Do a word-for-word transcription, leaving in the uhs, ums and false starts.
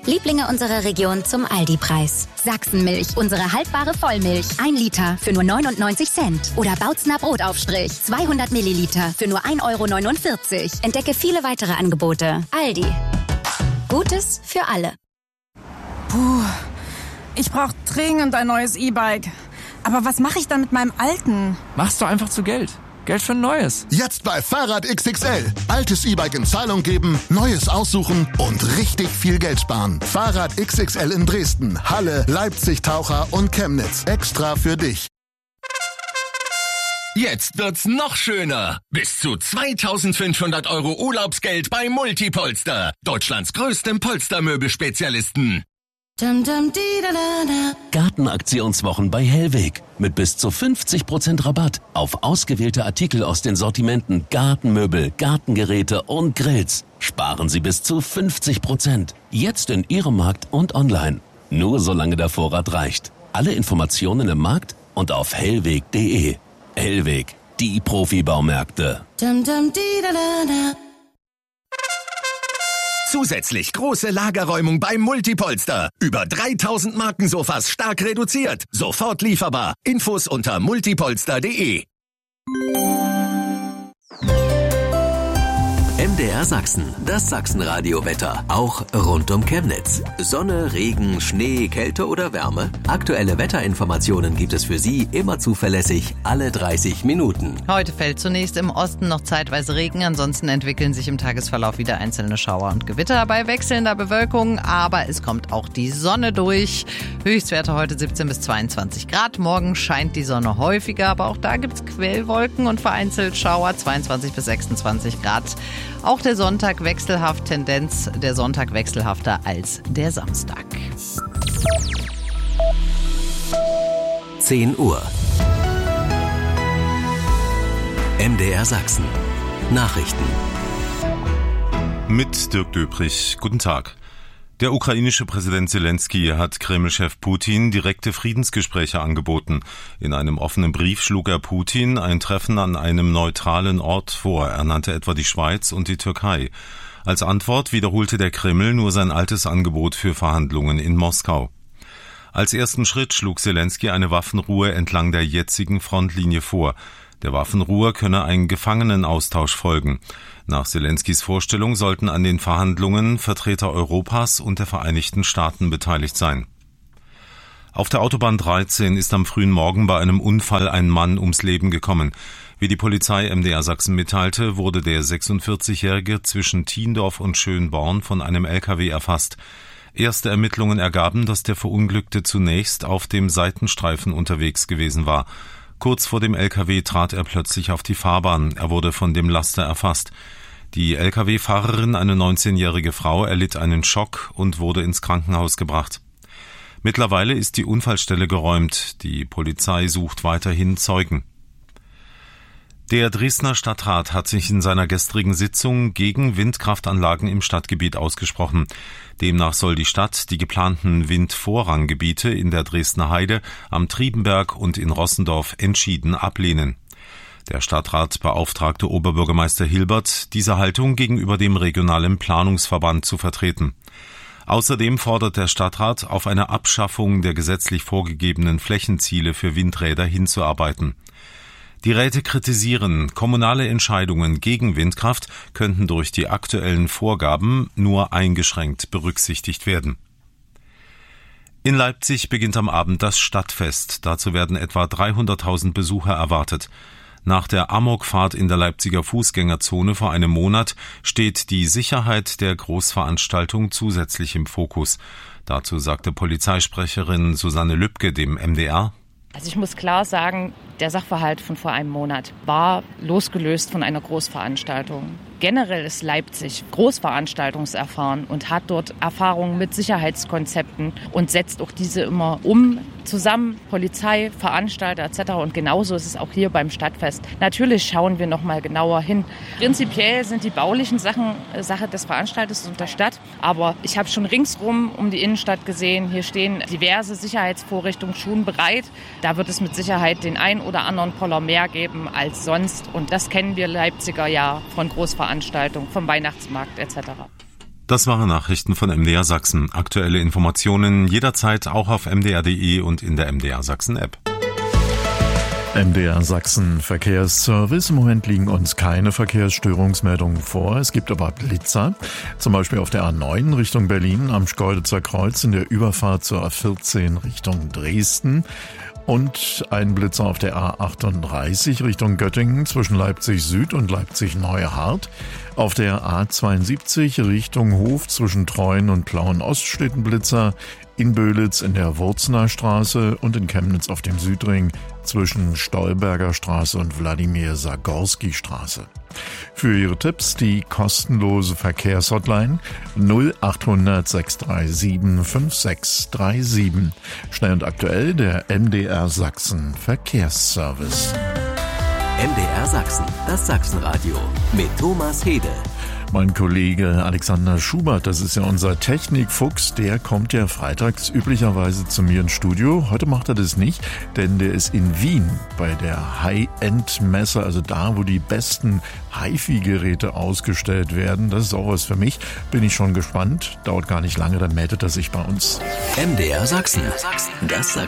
Lieblinge unserer Region zum Aldi-Preis. Sachsenmilch, unsere haltbare Vollmilch. Ein Liter für nur neunundneunzig Cent. Oder Bautzner Brotaufstrich, zweihundert Milliliter für nur ein Euro neunundvierzig. Entdecke viele weitere Angebote. Aldi. Gutes für alle. Puh, ich brauche dringend ein neues E-Bike. Aber was mache ich dann mit meinem alten? Machst du einfach zu Geld. Geld für ein neues. Jetzt bei Fahrrad X X L. Altes E-Bike in Zahlung geben, neues aussuchen und richtig viel Geld sparen. Fahrrad X X L in Dresden, Halle, Leipzig, Taucher und Chemnitz. Extra für dich. Jetzt wird's noch schöner. Bis zu zweitausendfünfhundert Euro Urlaubsgeld bei Multipolster. Deutschlands größtem Polstermöbelspezialisten. Gartenaktionswochen bei Hellweg. Mit bis zu fünfzig Prozent Rabatt auf ausgewählte Artikel aus den Sortimenten Gartenmöbel, Gartengeräte und Grills. Sparen Sie bis zu fünfzig Prozent. Jetzt in Ihrem Markt und online. Nur solange der Vorrat reicht. Alle Informationen im Markt und auf hellweg punkt de. Hellweg, die Profibaumärkte. Zusätzlich große Lagerräumung bei Multipolster. Über dreitausend Markensofas stark reduziert. Sofort lieferbar. Infos unter multipolster punkt de. M D R Sachsen, das Sachsenradio-Wetter, auch rund um Chemnitz. Sonne, Regen, Schnee, Kälte oder Wärme? Aktuelle Wetterinformationen gibt es für Sie immer zuverlässig, alle dreißig Minuten. Heute fällt zunächst im Osten noch zeitweise Regen, ansonsten entwickeln sich im Tagesverlauf wieder einzelne Schauer und Gewitter bei wechselnder Bewölkung, aber es kommt auch die Sonne durch. Höchstwerte heute siebzehn bis zweiundzwanzig Grad, morgen scheint die Sonne häufiger, aber auch da gibt's Quellwolken und vereinzelt Schauer, zweiundzwanzig bis sechsundzwanzig Grad. Auch der Sonntag wechselhaft, Tendenz der Sonntag wechselhafter als der Samstag. zehn Uhr. M D R Sachsen. Nachrichten. Mit Dirk Döbrich. Guten Tag. Der ukrainische Präsident Zelensky hat Kreml-Chef Putin direkte Friedensgespräche angeboten. In einem offenen Brief schlug er Putin ein Treffen an einem neutralen Ort vor. Er nannte etwa die Schweiz und die Türkei. Als Antwort wiederholte der Kreml nur sein altes Angebot für Verhandlungen in Moskau. Als ersten Schritt schlug Zelensky eine Waffenruhe entlang der jetzigen Frontlinie vor. Der Waffenruhe könne ein Gefangenenaustausch folgen. Nach Zelenskys Vorstellung sollten an den Verhandlungen Vertreter Europas und der Vereinigten Staaten beteiligt sein. Auf der Autobahn dreizehn ist am frühen Morgen bei einem Unfall ein Mann ums Leben gekommen. Wie die Polizei M D R Sachsen mitteilte, wurde der sechsundvierzigjährige zwischen Thiendorf und Schönborn von einem L K W erfasst. Erste Ermittlungen ergaben, dass der Verunglückte zunächst auf dem Seitenstreifen unterwegs gewesen war. Kurz vor dem L K W trat er plötzlich auf die Fahrbahn. Er wurde von dem Laster erfasst. Die L K W-Fahrerin, eine neunzehnjährige Frau, erlitt einen Schock und wurde ins Krankenhaus gebracht. Mittlerweile ist die Unfallstelle geräumt. Die Polizei sucht weiterhin Zeugen. Der Dresdner Stadtrat hat sich in seiner gestrigen Sitzung gegen Windkraftanlagen im Stadtgebiet ausgesprochen. Demnach soll die Stadt die geplanten Windvorranggebiete in der Dresdner Heide, am Triebenberg und in Rossendorf entschieden ablehnen. Der Stadtrat beauftragte Oberbürgermeister Hilbert, diese Haltung gegenüber dem regionalen Planungsverband zu vertreten. Außerdem fordert der Stadtrat, auf eine Abschaffung der gesetzlich vorgegebenen Flächenziele für Windräder hinzuarbeiten. Die Räte kritisieren, kommunale Entscheidungen gegen Windkraft könnten durch die aktuellen Vorgaben nur eingeschränkt berücksichtigt werden. In Leipzig beginnt am Abend das Stadtfest. Dazu werden etwa dreihunderttausend Besucher erwartet. Nach der Amokfahrt in der Leipziger Fußgängerzone vor einem Monat steht die Sicherheit der Großveranstaltung zusätzlich im Fokus. Dazu sagte Polizeisprecherin Susanne Lübke dem M D R: Also ich muss klar sagen, der Sachverhalt von vor einem Monat war losgelöst von einer Großveranstaltung. Generell ist Leipzig großveranstaltungserfahren und hat dort Erfahrungen mit Sicherheitskonzepten und setzt auch diese immer um, zusammen, Polizei, Veranstalter et cetera. Und genauso ist es auch hier beim Stadtfest. Natürlich schauen wir noch mal genauer hin. Prinzipiell sind die baulichen Sachen Sache des Veranstalters und der Stadt. Aber ich habe schon ringsrum um die Innenstadt gesehen, hier stehen diverse Sicherheitsvorrichtungen schon bereit. Da wird es mit Sicherheit den ein oder anderen Poller mehr geben als sonst. Und das kennen wir Leipziger ja von Großveranstaltungen, vom Weihnachtsmarkt et cetera. Das waren Nachrichten von M D R Sachsen. Aktuelle Informationen jederzeit auch auf m d r punkt d e und in der M D R Sachsen App. M D R Sachsen Verkehrsservice. Im Moment liegen uns keine Verkehrsstörungsmeldungen vor. Es gibt aber Blitzer. Zum Beispiel auf der A neun Richtung Berlin am Schkeuditzer Kreuz in der Überfahrt zur A vierzehn Richtung Dresden. Und ein Blitzer auf der A achtunddreißig Richtung Göttingen zwischen Leipzig Süd und Leipzig Neuhardt. Auf der A zweiundsiebzig Richtung Hof zwischen Treuen und Plauen Ost steht ein Blitzer. In Böhlitz in der Wurzener Straße und in Chemnitz auf dem Südring zwischen Stolberger Straße und Wladimir-Sagorski-Straße. Für Ihre Tipps die kostenlose Verkehrshotline null achthundert sechs drei sieben fünf sechs drei sieben. Schnell und aktuell der M D R Sachsen Verkehrsservice. M D R Sachsen, das Sachsenradio mit Thomas Hede. Mein Kollege Alexander Schubert, das ist ja unser Technikfuchs, der kommt ja freitags üblicherweise zu mir ins Studio. Heute macht er das nicht, denn der ist in Wien bei der High-End-Messe, also da, wo die besten Hi-Fi-Geräte ausgestellt werden. Das ist auch was für mich. Bin ich schon gespannt. Dauert gar nicht lange, dann meldet er sich bei uns. M D R Sachsen, das Sachsen.